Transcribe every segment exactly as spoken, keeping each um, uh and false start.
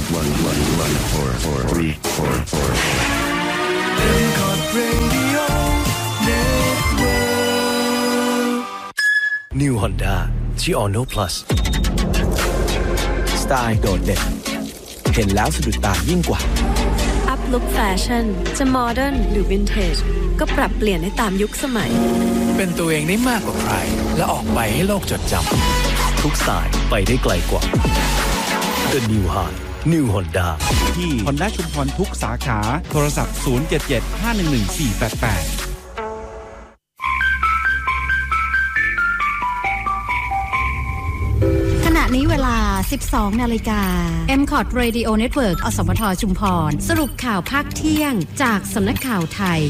one one one four four three four four Radio Network New Honda Giorno Plus สไตล์โดดเด่นเห็นแล้วสะดุดตายิ่งกว่าอัพลุคแฟชั่นจะโมเดิร์นหรือวินเทจก็ปรับเปลี่ยนให้ตามยุคสมัยเป็นตัวเองได้มากกว่าใครและออกไปให้โลกจดจำทุกสไตล์ไปได้ไกลกว่า The New High New Honda ที่ Honda ชุมพรทุกสาขาโทรศัพท์ศูนย์ เจ็ด เจ็ด ห้า หนึ่ง หนึ่ง สี่ แปด แปดขณะนี้เวลา สิบสอง นาฬิกา เอ็ม คอร์ด Radio Network อสมทชุมพรสรุปข่าวภาคเที่ยงจากสำนักข่าวไทย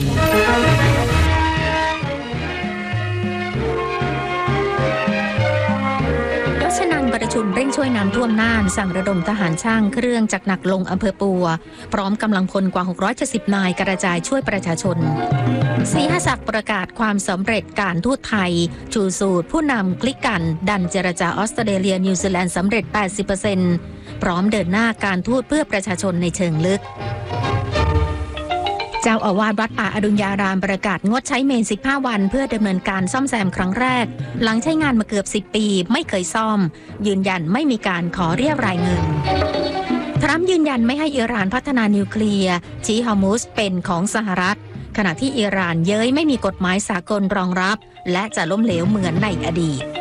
รัชนันท์ประชุมเร่งช่วยน้ำท่วมน่านสั่งระดมทหารช่างเครื่องจักรหนักลงอำเภอปัวพร้อมกำลังพลกว่าหกร้อยเจ็ดสิบนายกระจายช่วยประชาชนศรีหศักดิ์ประกาศความสำเร็จการทูตไทยชูสูตรผู้นำคลิกกันดันเจรจาออสเตรเลียนิวซีแลนด์สำเร็จ แปดสิบเปอร์เซ็นต์ พร้อมเดินหน้าการทูตเพื่อประชาชนในเชิงลึกเจ้าอาวาสวัดป่าอดุลยารามประกาศงดใช้เมนสิบห้าวันเพื่อดำเนินการซ่อมแซมครั้งแรกหลังใช้งานมาเกือบสิบปีไม่เคยซ่อมยืนยันไม่มีการขอเรียกรายเงินทรัมป์ยืนยันไม่ให้อิหร่านพัฒนานิวเคลียร์ชี้ฮอร์มุซเป็นของสหรัฐขณะที่อิหร่านเย้ยไม่มีกฎหมายสากลรองรับและจะล้มเหลวเหมือนในอดีต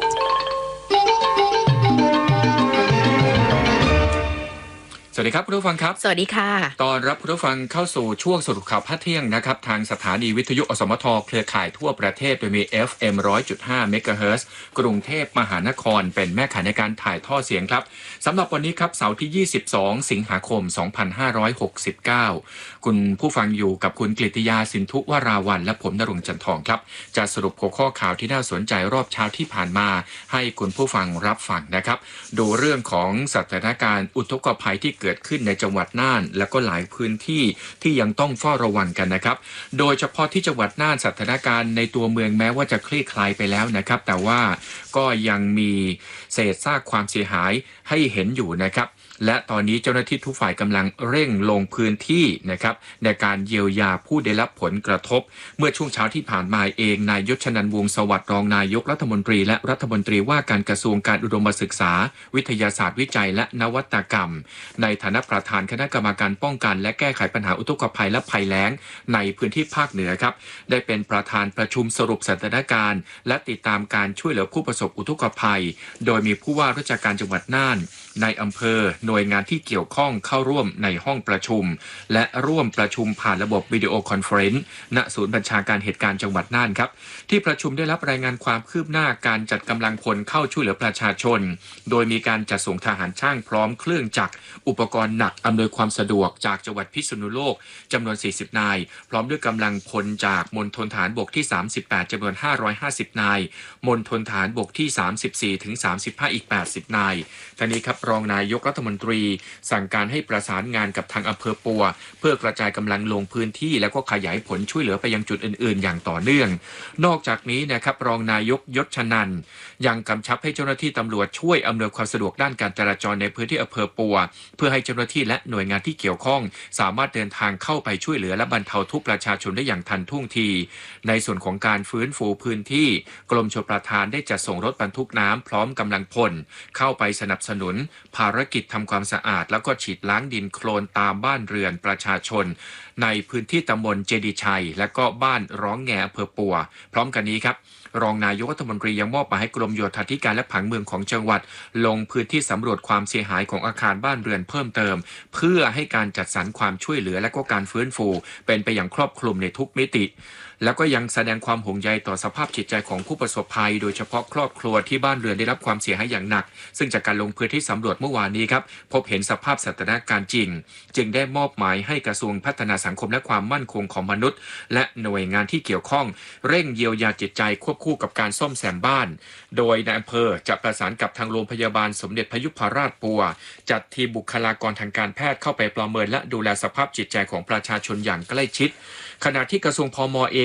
สวัสดีครับคุณผู้ฟังครับสวัสดีค่ะตอนรับคุณผู้ฟังเข้าสู่ช่วงสรุปข่าวภาคเที่ยงนะครับทางสถานีวิทยุอสมทเครือข่ายทั่วประเทศโดยมี เอฟ เอ็ม หนึ่งร้อยจุดห้า เมกะเฮิรตซ์กรุงเทพมหานครเป็นแม่ข่ายในการถ่ายทอดเสียงครับสำหรับวันนี้ครับเสาร์ที่ยี่สิบสองสิงหาคมสองพันห้าร้อยหกสิบเก้าคุณผู้ฟังอยู่กับคุณกฤติยาสินธุวราวัลย์และผมณรงค์จันทองครับจะสรุปหัวข้อข่าวที่น่าสนใจรอบเช้าที่ผ่านมาให้คุณผู้ฟังรับฟังนะครับดูเรื่องของสถานการณ์อุทกภัยที่เกิดขึ้นในจังหวัดน่านและก็หลายพื้นที่ที่ยังต้องเฝ้าระวังกันนะครับโดยเฉพาะที่จังหวัดน่านสถานการณ์ในตัวเมืองแม้ว่าจะคลี่คลายไปแล้วนะครับแต่ว่าก็ยังมีเศษซากความเสียหายให้เห็นอยู่นะครับและตอนนี้เจ้าหน้าที่ทุกฝ่ายกำลังเร่งลงพื้นที่นะครับในการเยียวยาผู้ได้รับผลกระทบเมื่อช่วงเช้าที่ผ่านมาเองนายยศชนันท์วงศ์สวัสดิ์รองนายกรัฐมนตรีและรัฐมนตรีว่าการกระทรวงการอุดมศึกษาวิทยาศาสตร์วิจัยและนวัตกรรมในฐานะประธานคณะกรรมการป้องกันและแก้ไขปัญหาอุทกภัยและภัยแล้งในพื้นที่ภาคเหนือครับได้เป็นประธานประชุมสรุปสถานการณ์และติดตามการช่วยเหลือผู้ประสบอุทกภัยโดยมีผู้ว่าราชการจังหวัดน่านในอำเภอหน่วยงานที่เกี่ยวข้องเข้าร่วมในห้องประชุมและร่วมประชุมผ่านระบบวิดีโอคอนเฟอเรนซ์ณศูนย์บัญชาการเหตุการณ์จังหวัดน่านครับที่ประชุมได้รับรายงานความคืบหน้าการจัดกำลังพลเข้าช่วยเหลือประชาชนโดยมีการจัดส่งทหารช่างพร้อมเครื่องจักรอุปกรณ์หนักอำนวยความสะดวกจากจังหวัดพิษณุโลกจำนวนสี่สิบนายพร้อมด้วยกำลังพลจากมณฑลทหารบกที่สามสิบแปดจำนวนห้าร้อยห้าสิบนายมณฑลทหารบกที่สามสิบสี่ถึงสามสิบห้าอีกแปดสิบนายทั้งนี้ครับรองนายกรัฐมนตรีสั่งการให้ประสานงานกับทางอำเภอปัวเพื่อกระจายกำลังลงพื้นที่แล้วก็ขยายผลช่วยเหลือไปยังจุดอื่นๆอย่างต่อเนื่องนอกจากนี้นะครับรองนายกยศชนันท์ยังกำชับให้เจ้าหน้าที่ตำรวจช่วยอำนวยความสะดวกด้านการจราจรในพื้นที่อำเภอปัวเพื่อให้เจ้าหน้าที่และหน่วยงานที่เกี่ยวข้องสามารถเดินทางเข้าไปช่วยเหลือและบรรเทาทุกข์ประชาชนได้อย่างทันท่วงทีในส่วนของการฟื้นฟูพื้นที่กรมชลประทานได้จัดส่งรถบรรทุกน้ำพร้อมกำลังพลเข้าไปสนับสนุนภารกิจทำความสะอาดแล้วก็ฉีดล้างดินโคลนตามบ้านเรือนประชาชนในพื้นที่ตำบลเจดีชัยและก็บ้านร้องแงอำเภอปัวพร้อมกันนี้ครับรองนายกรัฐมนตรียังมอบหมายให้กรมโยธาธิการและผังเมืองของจังหวัดลงพื้นที่สำรวจความเสียหายของอาคารบ้านเรือนเพิ่มเติมเพื่อให้การจัดสรรความช่วยเหลือและก็การฟื้นฟูเป็นไปอย่างครอบคลุมในทุกมิติแล้วก็ยังแสดงความห่วงใยต่อสภาพจิตใจของผู้ประสบภัยโดยเฉพาะครอบครัวที่บ้านเรือนได้รับความเสียหายอย่างหนักซึ่งจากการลงพื้นที่สำรวจเมื่อวานนี้ครับพบเห็นสภาพสถานการณ์จริงจึงได้มอบหมายให้กระทรวงพัฒนาสังคมและความมั่นคงของมนุษย์และหน่วยงานที่เกี่ยวข้องเร่งเยียวยาจิตใจควบคู่กับการซ่อมแซมบ้านโดยในอำเภอจะประสานกับทางโรงพยาบาลสมเด็จพยุพราชปัวจัดทีมบุคลากรทางการแพทย์เข้าไปประเมินและดูแลสภาพจิตใจของประชาชนอย่างใกล้ชิดขณะที่กระทรวงพมเอง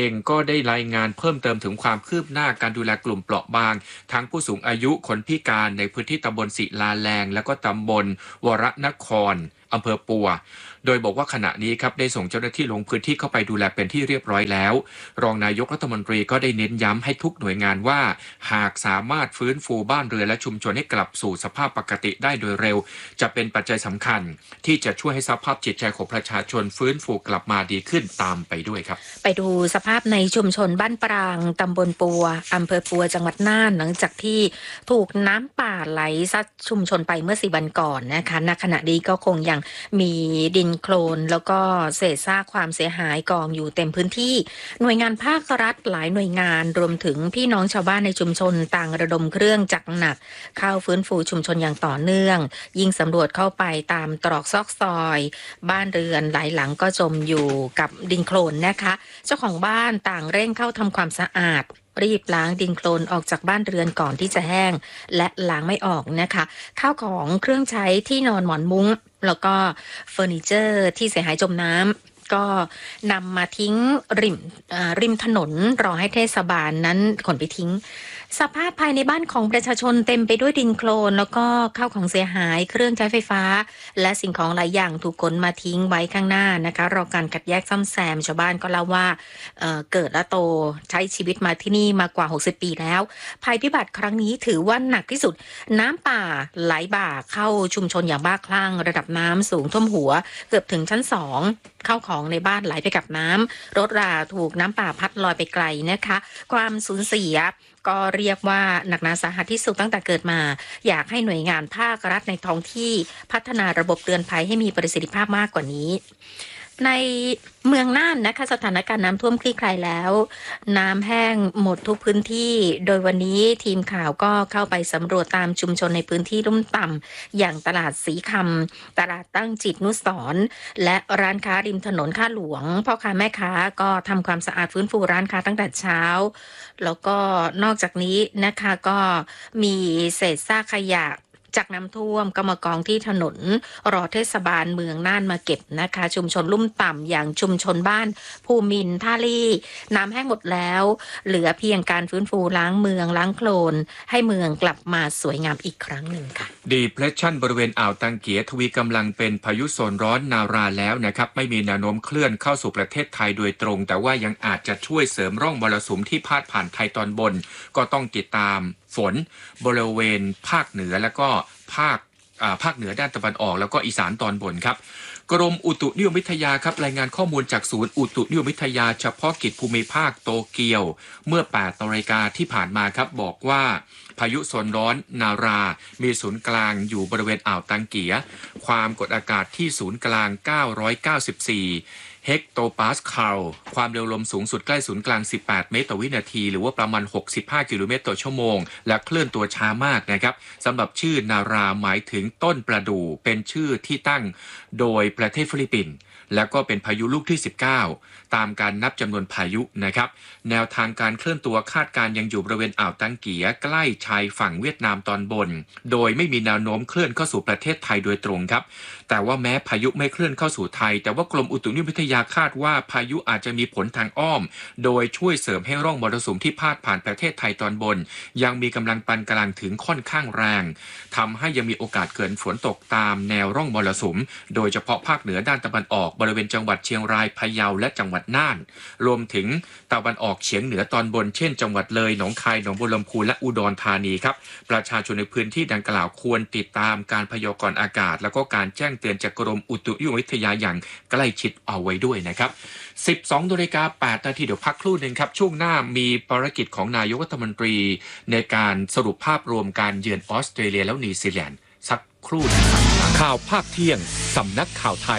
องก็ได้รายงานเพิ่มเติมถึงความคืบหน้าการดูแลกลุ่มเปราะบางทั้งผู้สูงอายุคนพิการในพื้นที่ตำบลศิลาแรงและก็ตำบลวรนครอำเภอปัวโดยบอกว่าขณะนี้ครับได้ส่งเจ้าหน้าที่ลงพื้นที่เข้าไปดูแลเป็นที่เรียบร้อยแล้วรองนายกรัฐมนตรีก็ได้เน้นย้ำให้ทุกหน่วยงานว่าหากสามารถฟื้นฟูบ้านเรือนและชุมชนให้กลับสู่สภาพปกติได้โดยเร็วจะเป็นปัจจัยสำคัญที่จะช่วยให้สภาพจิตใจของประชาชนฟื้นฟูกลับมาดีขึ้นตามไปด้วยครับไปดูสภาพในชุมชนบ้านปรางตำบลปัวอำเภอปัวจังหวัดน่านหลังจากที่ถูกน้ำป่าไหลซัดชุมชนไปเมื่อสี่วันก่อนนะคะณขณะนี้ก็คงยังมีดินโคลนแล้วก็เศษซากความเสียหายกองอยู่เต็มพื้นที่หน่วยงานภาครัฐหลายหน่วยงานรวมถึงพี่น้องชาวบ้านในชุมชนต่างระดมเครื่องจักรหนักเข้าฟื้นฟูชุมชนอย่างต่อเนื่องยิ่งสำรวจเข้าไปตามตรอกซอกซอยบ้านเรือนหลายหลังก็จมอยู่กับดินโคลนนะคะเจ้าของบ้านต่างเร่งเข้าทำความสะอาดรีบล้างดินโคลนออกจากบ้านเรือนก่อนที่จะแห้งและล้างไม่ออกนะคะข้าวของเครื่องใช้ที่นอนหมอนมุ้งแล้วก็เฟอร์นิเจอร์ที่เสียหายจมน้ำก็นำมาทิ้งริมริมถนนรอให้เทศบาลนั้นขนไปทิ้งสภาพภายในบ้านของประชาชนเต็มไปด้วยดินโคลนแล้วก็ข้าวของเสียหายเครื่องใช้ไฟฟ้าและสิ่งของหลายอย่างถูกขนมาทิ้งไว้ข้างหน้านะคะรอการคัดแยกซ่อมแซมชาวบ้านก็เล่าว่า เอ่อ เกิดและโตใช้ชีวิตมาที่นี่มากว่าหกสิบปีแล้วภัยพิบัติครั้งนี้ถือว่าหนักที่สุดน้ำป่าไหลบ่าเข้าชุมชนอย่างบ้าคลั่งระดับน้ำสูงท่วมหัวเกือบถึงชั้นสองเข้าของในบ้านไหลไปกับน้ำรถราถูกน้ำป่าพัดลอยไปไกลนะคะความสูญเสียก็เรียกว่าหนักหนาสาหัสที่สุดตั้งแต่เกิดมาอยากให้หน่วยงานภาครัฐในท้องที่พัฒนาระบบเตือนภัยให้มีประสิทธิภาพมากกว่านี้ในเมืองน่านนะคะสถานการณ์น้ำท่วมคลี่คลายแล้วน้ำแห้งหมดทุกพื้นที่โดยวันนี้ทีมข่าวก็เข้าไปสำรวจตามชุมชนในพื้นที่ลุ่มต่ำอย่างตลาดสีคำตลาดตั้งจิตนุสรณ์และร้านค้าริมถนนข้าหลวงพ่อค้าแม่ค้าก็ทำความสะอาดฟื้นฟูร้านค้าตั้งแต่เช้าแล้วก็นอกจากนี้นะคะก็มีเศษซากขยะจากน้ำท่วมก็มากองที่ถนนรอเทศบาลเมืองน่านมาเก็บนะคะชุมชนลุ่มต่ำอย่างชุมชนบ้านภูมินท่าลี่น้ำแห้งหมดแล้วเหลือเพียงการฟื้นฟูล้างเมืองล้างโคลนให้เมืองกลับมาสวยงามอีกครั้งหนึ่งค่ะดีเพรสชั่นบริเวณอ่าวตังเกียทวีกำลังเป็นพายุโซนร้อนนาราแล้วนะครับไม่มีแนวโน้มเคลื่อนเข้าสู่ประเทศไทยโดยตรงแต่ว่ายังอาจจะช่วยเสริมร่องมรสุมที่พาดผ่านไทยตอนบนก็ต้องติดตามฝนบริเวณภาคเหนือและก็ภาคภาคเหนือด้านตะวันออกแล้วก็อีสานตอนบนครับกรมอุตุนิยมวิทยาครับรายงานข้อมูลจากศูนย์อุตุนิยมวิทยาเฉพาะกิจภูมิภาคโตเกียวเมื่อแปดนาฬิกาที่ผ่านมาครับบอกว่าพายุโซนร้อนนารามีศูนย์กลางอยู่บริเวณอ่าวตังเกียความกดอากาศที่ศูนย์กลางเก้าร้อยเก้าสิบสี่เฮกโตปาสคาลความเร็วลมสูงสุดใกล้ศูนย์กลางสิบแปดเมตรต่อวินาทีหรือว่าประมาณหกสิบห้ากิโลเมตรต่อชั่วโมงและเคลื่อนตัวช้ามากนะครับสำหรับชื่อนาราหมายถึงต้นประดู่เป็นชื่อที่ตั้งโดยประเทศฟิลิปปินส์แล้วก็เป็นพายุลูกที่สิบเก้าตามการนับจำนวนพายุนะครับแนวทางการเคลื่อนตัวคาดการยังอยู่บริเวณอ่าวตังเกียใกล้ชายฝั่งเวียดนามตอนบนโดยไม่มีแนวโน้มเคลื่อนเข้าสู่ประเทศไทยโดยตรงครับแต่ว่าแม้พายุไม่เคลื่อนเข้าสู่ไทยแต่ว่ากรมอุตุนิยมวิทยาคาดว่าพายุอาจจะมีผลทางอ้อมโดยช่วยเสริมให้ร่องมรสุมที่พาดผ่านประเทศไทยตอนบนยังมีกำลังปานกลางถึงค่อนข้างแรงทำให้ยังมีโอกาสเกิดฝนตกตามแนวร่องมรสุมโดยเฉพาะภาคเหนือด้านตะวันออกบริเวณจังหวัดเชียงรายพะเยาและจังหวัดน่านรวมถึงตะวันออกเฉียงเหนือตอนบนเช่นจังหวัดเลยหนองคายหนองบัวลำพูและอุดรธานีครับประชาชนในพื้นที่ดังกล่าวควรติดตามการพยากรณ์อากาศแล้วก็การแจ้งเตือนจากกรมอุตุนิยมวิทยาอย่างใกล้ชิดเอาไว้ด้วยนะครับ สิบสองนาฬิกาแปดนาทีเดี๋ยวพักครู่นึงครับช่วงหน้ามีภารกิจของนายกรัฐมนตรีในการสรุปภาพรวมการเยือนออสเตรเลียแล้วนิวซีแลนด์สักครู่นึงข่าวภาคเที่ยงสำนักข่าวไทย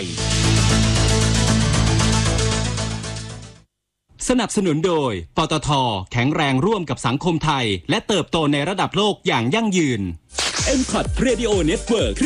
สนับสนุนโดยปตท.แข็งแรงร่วมกับสังคมไทยและเติบโตในระดับโลกอย่างยั่งยืน เอ็ม คอท Radio Network